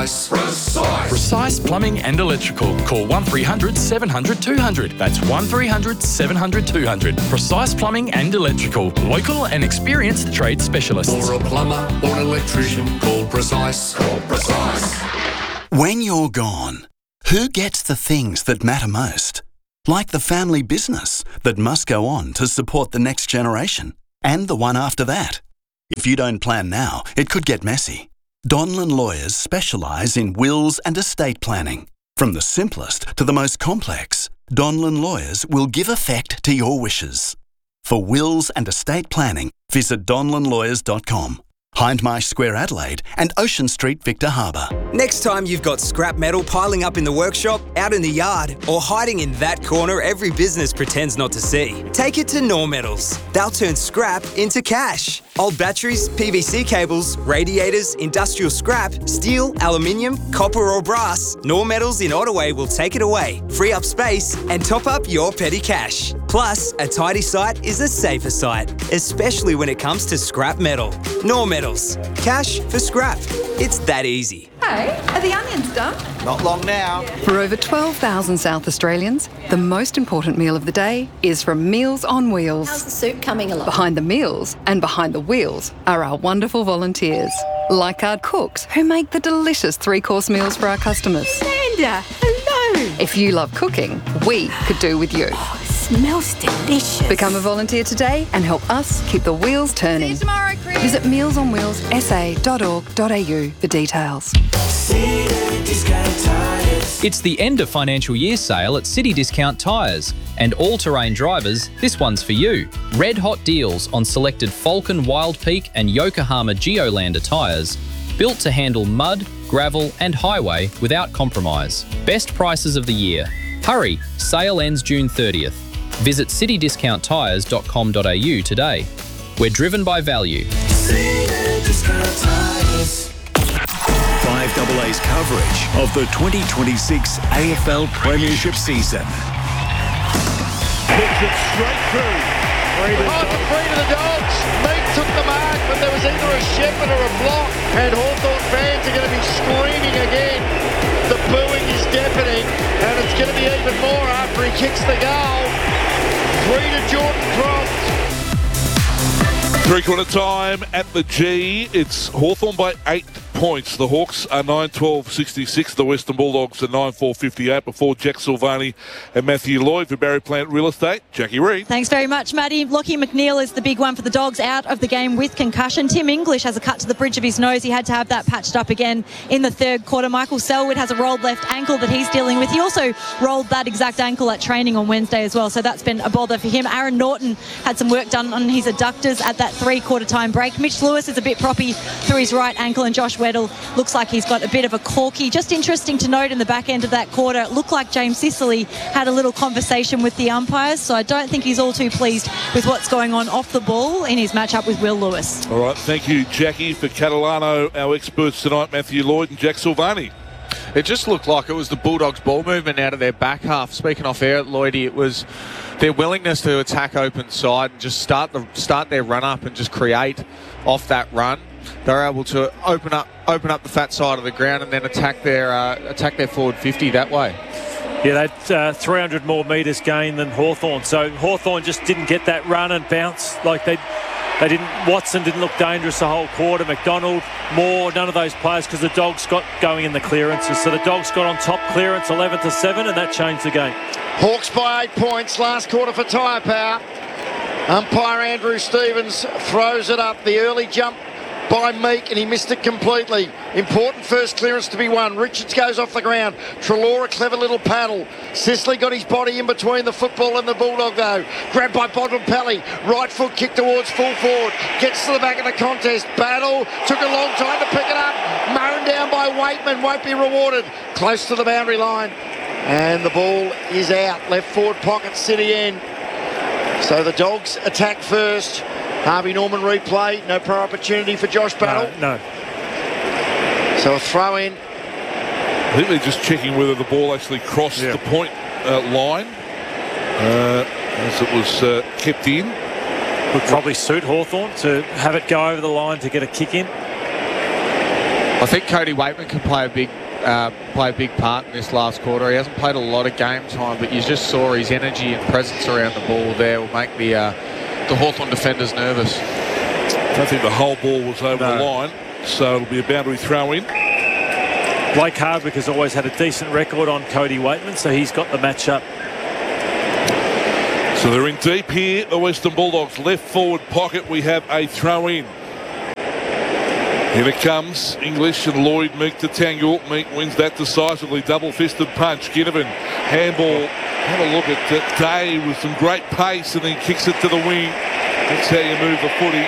Precise. Precise Plumbing and Electrical. Call 1300 700 200. That's 1300 700 200. Precise Plumbing and Electrical. Local and experienced trade specialists. For a plumber or an electrician, call Precise. Call Precise. When you're gone, who gets the things that matter most? Like the family business that must go on to support the next generation and the one after that. If you don't plan now, it could get messy. Donlan Lawyers specialise in wills and estate planning. From the simplest to the most complex, Donlan Lawyers will give effect to your wishes. For wills and estate planning, visit donlanlawyers.com. Hindmarsh Square Adelaide and Ocean Street Victor Harbour. Next time you've got scrap metal piling up in the workshop, out in the yard, or hiding in that corner every business pretends not to see, take it to Nor Metals. They'll turn scrap into cash. Old batteries, PVC cables, radiators, industrial scrap, steel, aluminium, copper or brass, Nor Metals in Ottaway will take it away, free up space and top up your petty cash. Plus, a tidy site is a safer site, especially when it comes to scrap metal. Nor Metals. Cash for scrap. It's that easy. Hey, are the onions done? Not long now. For over 12,000 South Australians, the most important meal of the day is from Meals on Wheels. How's the soup coming along? Behind the meals and behind the wheels are our wonderful volunteers, like our cooks who make the delicious three-course meals for our customers. Amanda, hello. If you love cooking, we could do with you. Oh, it smells delicious. Become a volunteer today and help us keep the wheels turning. See you tomorrow, Chris. Visit mealsonwheelsa.org.au for details. It's the end of financial year sale at City Discount Tyres. And all-terrain drivers, this one's for you. Red hot deals on selected Falcon Wild Peak and Yokohama Geolander tyres, built to handle mud, gravel and highway without compromise. Best prices of the year. Hurry, sale ends June 30th. Visit citydiscounttyres.com.au today. We're driven by value. 5AA's coverage of the 2026 AFL Premiership season. Puts it straight through. Free to the Dogs. Meek took the mark, but there was either a shepherd or a block. And Hawthorn fans are going to be screaming again. The booing is deafening, and it's going to be even more after he kicks the goal. 3 to Jordan Croft. Three-quarter time at the G. It's Hawthorn by 8 points. The Hawks are 9-12-66. The Western Bulldogs are 9-4-58. Before Jack Silvani and Matthew Lloyd for Barry Plant Real Estate, Jackie Reid. Thanks very much, Matty. Lockie McNeil is the big one for the Dogs, out of the game with concussion. Tim English has a cut to the bridge of his nose. He had to have that patched up again in the third quarter. Michael Selwood has a rolled left ankle that he's dealing with. He also rolled that exact ankle at training on Wednesday as well, so that's been a bother for him. Aaron Norton had some work done on his adductors at that three-quarter time break. Mitch Lewis is a bit proppy through his right ankle, and Josh Weddle looks like he's got a bit of a corky. Just interesting to note in the back end of that quarter, it looked like James Sicily had a little conversation with the umpires, so I don't think he's all too pleased with what's going on off the ball in his matchup with Will Lewis. All right, thank you, Jackie. For Catalano, our experts tonight, Matthew Lloyd and Jack Silvani. It just looked like it was the Bulldogs' ball movement out of their back half. Speaking off air, Lloydie, it was their willingness to attack open side and just start their run up and just create off that run. They're able to open up the fat side of the ground and then attack their forward 50 that way. Yeah, they'd 300 more metres gained than Hawthorn. So Hawthorn just didn't get that run and bounce like they didn't. Watson didn't look dangerous the whole quarter. McDonald, Moore, none of those players, because the Dogs got going in the clearances. So the Dogs got on top clearance 11-7, and that changed the game. Hawks by 8 points, last quarter for Tyre Power. Umpire Andrew Stevens throws it up. The early jump by Meek, and he missed it completely. Important first clearance to be won. Richards goes off the ground. Treloar, a clever little paddle. Sicily got his body in between the football and the Bulldog though. Grabbed by Bontempelli. Right foot kick towards full forward. Gets to the back of the contest. Battle. Took a long time to pick it up. Mown down by Waitman. Won't be rewarded. Close to the boundary line. And the ball is out. Left forward pocket, City end. So the Dogs attack first. Harvey Norman replay, no prior opportunity for Josh Battle. No. So a throw in. I think they're just checking whether the ball actually crossed the point line as it was kept in. Would probably suit Hawthorn to have it go over the line to get a kick in. I think Cody Waitman can play a big part in this last quarter. He hasn't played a lot of game time, but you just saw his energy and presence around the ball there will make the Hawthorn defenders nervous. I don't think the whole ball was over the line, so it'll be a boundary throw-in. Blake Hardwick has always had a decent record on Cody Waitman, so he's got the matchup. So they're in deep here, the Western Bulldogs. Left forward pocket, we have a throw-in. Here it comes, English and Lloyd Meek to tangle. Meek wins that decisively, double-fisted punch. Ginnivan, handball. Have a look at Day with some great pace, and then kicks it to the wing. That's how you move the footy.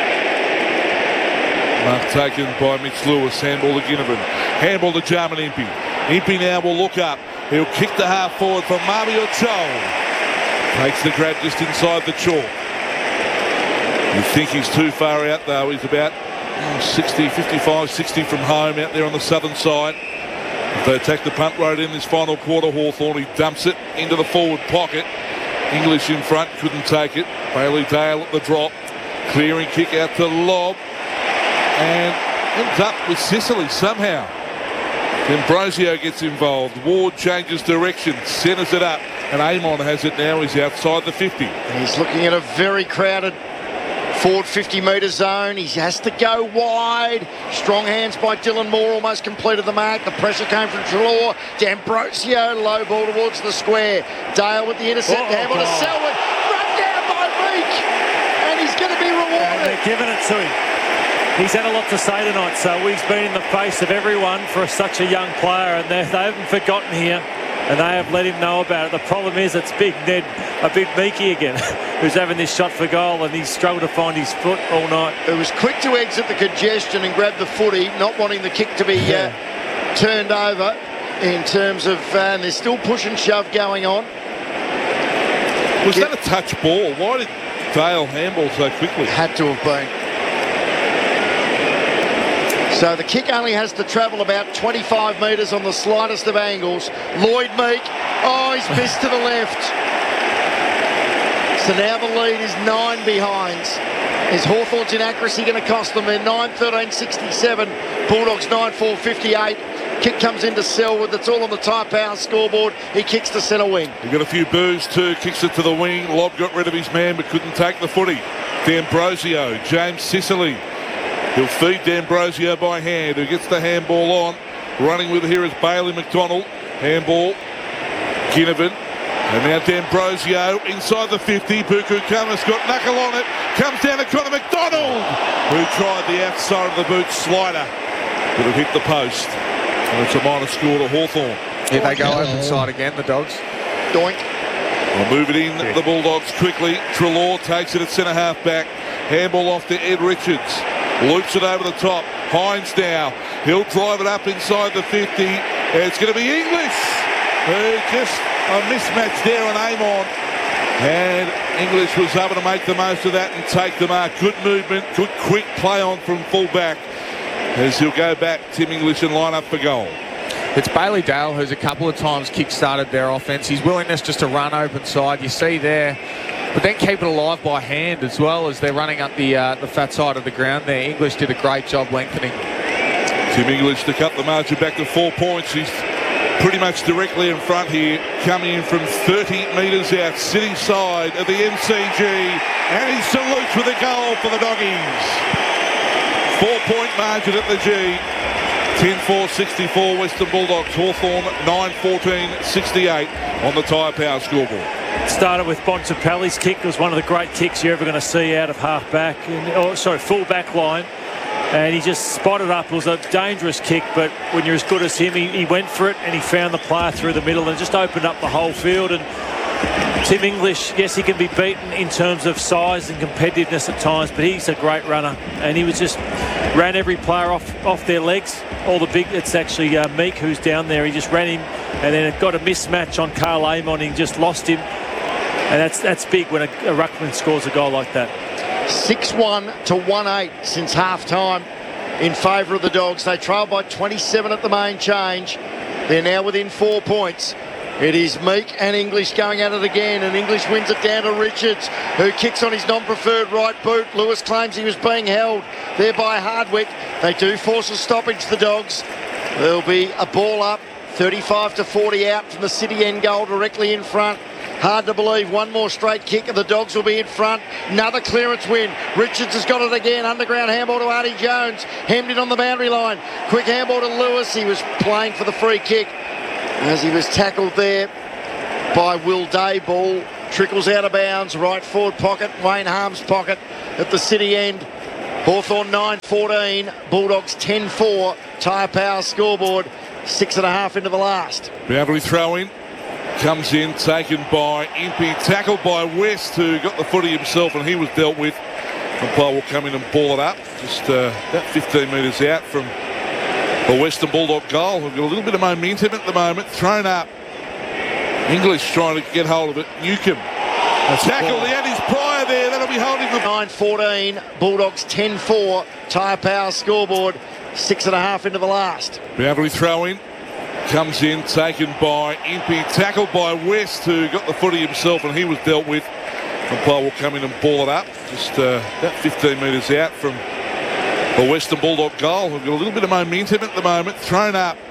Mark taken by Mitch Lewis. Handball to Ginnivan. Handball to Jarman Impey. Impey now will look up. He'll kick the half forward for Mario Chol. Takes the grab just inside the chalk. You think he's too far out though. He's about 55, 60 from home out there on the southern side. If they attack the punt road in this final quarter, Hawthorn, he dumps it into the forward pocket. English in front, couldn't take it. Bailey Dale at the drop. Clearing kick out to Lob. And ends up with Sicily somehow. Ambrosio gets involved. Ward changes direction, centres it up, and Amon has it now. He's outside the 50. He's looking at a very crowded forward 50-metre zone. He has to go wide. Strong hands by Dylan Moore, almost completed the mark. The pressure came from Treloar. D'Ambrosio, low ball towards the square. Dale with the intercept. Handle to Selwood. Run down by Meek. And he's going to be rewarded. And they're giving it to him. He's had a lot to say tonight, so he's been in the face of everyone for such a young player, and they haven't forgotten here, and they have let him know about it. The problem is it's Big Ned, a big Meekie again, who's having this shot for goal, and he's struggled to find his foot all night. It was quick to exit the congestion and grab the footy, not wanting the kick to be turned over in terms of, and there's still push and shove going on. Was that a touch ball? Why did Dale handball so quickly? Had to have been. So the kick only has to travel about 25 metres on the slightest of angles. Lloyd Meek, he's missed to the left. So now the lead is 9 behind. Is Hawthorn's inaccuracy going to cost them? They're 9-13-67. Bulldogs 9-4-58. Kick comes into Selwood. That's all on the Tyre Power scoreboard. He kicks to centre wing. He got a few boos too. Kicks it to the wing. Lob got rid of his man but couldn't take the footy. D'Ambrosio, James Sicily. He'll feed D'Ambrosio by hand, who gets the handball on. Running with it here is Bailey McDonald. Handball, Ginnivan. And now D'Ambrosio inside the 50. Buku Kamas got knuckle on it. Comes down to Connor McDonald, who tried the outside of the boot slider. But it hit the post. And it's a minor score to Hawthorn. Here they go open side again, the Dogs. Doink. They'll move it in, the Bulldogs quickly. Treloar takes it at centre half back. Handball off to Ed Richards. Loops it over the top. Hines now. He'll drive it up inside the 50. It's going to be English. Just a mismatch there on Amon. And English was able to make the most of that and take the mark. Good movement, good quick play on from full back. As he'll go back, Tim English, and line up for goal. It's Bailey Dale who's a couple of times kick-started their offence. His willingness just to run open side, you see there. But then keep it alive by hand as well as they're running up the fat side of the ground there. English did a great job lengthening. Tim English to cut the margin back to 4 points. He's pretty much directly in front here, coming in from 30 metres out, city side of the MCG. And he salutes with a goal for the Doggies. 4-point margin at the G. 10-4-64 Western Bulldogs. Hawthorn 9-14-68 on the Tyre Power scoreboard. Started with Bontempelli's kick. It was one of the great kicks you're ever going to see out of half-back, full back line. And he just spotted up. It was a dangerous kick, but when you're as good as him, he went for it and he found the player through the middle and just opened up the whole field. And Tim English, yes, he can be beaten in terms of size and competitiveness at times, but he's a great runner. And he was just ran every player off their legs. It's actually Meek who's down there. He just ran him and then it got a mismatch on Carl Amon. He just lost him. And that's big when a ruckman scores a goal like that. 6-1 to 1-8 since half-time in favour of the Dogs. They trail by 27 at the main change. They're now within 4 points. It is Meek and English going at it again, and English wins it down to Richards, who kicks on his non-preferred right boot. Lewis claims he was being held there by Hardwick. They do force a stoppage, the Dogs. There'll be a ball up, 35-40 out from the City end goal, directly in front. Hard to believe, one more straight kick and the Dogs will be in front. Another clearance win. Richards has got it again. Underground handball to Artie Jones. Hemmed in on the boundary line. Quick handball to Lewis. He was playing for the free kick as he was tackled there by Will Day. Ball trickles out of bounds. Right forward pocket. Wayne Harm's pocket at the City end. Hawthorn 9-14. Bulldogs 10-4. Tyre Power scoreboard. 6.5 into the last. Boundary throw in. Comes in, taken by Impey, tackled by West, who got the footy himself, and he was dealt with. Umpire will come in and ball it up, just about 15 metres out from the Western Bulldog goal. We've got a little bit of momentum at the moment, thrown up. English trying to get hold of it. Newcomb, tackled, he had his prior there, that'll be holding the... 9-14, Bulldogs 10-4, Tyre Power scoreboard, 6.5 into the last. Boundary throw in. Comes in, taken by Impey, tackled by West, who got the footy himself, and he was dealt with. Umpire will come in and ball it up, just about 15 metres out from the Western Bulldog goal. We've got a little bit of momentum at the moment, thrown up.